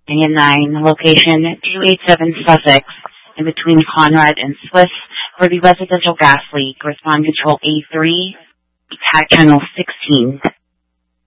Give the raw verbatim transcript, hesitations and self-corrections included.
Union nine, location two eighty-seven Sussex, in between Conrad and Swiss, for the residential gas leak. Respond control A three, attack channel sixteen.